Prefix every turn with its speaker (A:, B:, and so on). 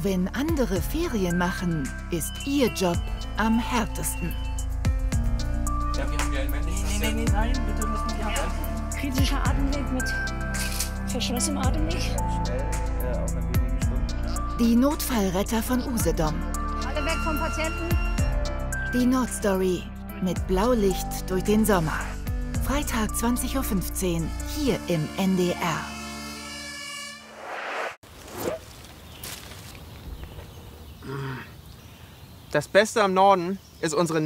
A: wenn andere Ferien machen, ist Ihr Job am härtesten.
B: Ja, wir haben ja nein, bitte müssen die Hand an.
C: Kritischer Atemweg mit Verschluss im Atemweg.
B: Schnell, auch in wenigen Stunden.
A: Die Notfallretter von Usedom.
C: Alle weg vom Patienten.
A: Die Nordstory mit Blaulicht durch den Sommer. Freitag 20:15 Uhr hier im NDR.
D: Das Beste am Norden ist unsere